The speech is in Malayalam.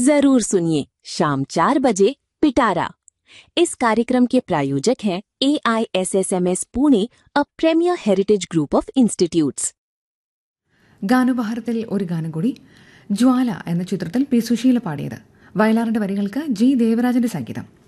जरूर सुनिए शाम 4 बजे पिटारा। इस कार्यक्रम के प्रायोजक हैं AISSMS Pune, a premier heritage group of institutes. ഗാനോപഹാരത്തിൽ ഒരു ഗാനം കൂടി. ജ്വാല എന്ന ചിത്രത്തിൽ പി സുശീല പാടിയത്. വയലാറിന്റെ വരികൾക്ക് ജി ദേവരാജന്റെ സംഗീതം.